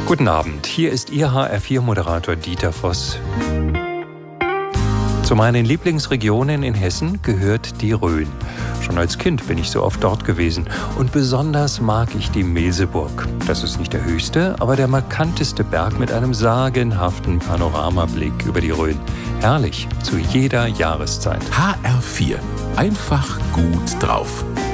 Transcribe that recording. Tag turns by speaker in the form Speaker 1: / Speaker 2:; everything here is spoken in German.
Speaker 1: Guten Abend, hier ist Ihr HR4-Moderator Dieter Voss. Zu meinen Lieblingsregionen in Hessen gehört die Rhön. Schon als Kind bin ich so oft dort gewesen und besonders mag ich die Milseburg. Das ist nicht der höchste, aber der markanteste Berg mit einem sagenhaften Panoramablick über die Rhön. Herrlich, zu jeder Jahreszeit.
Speaker 2: HR4, einfach gut drauf.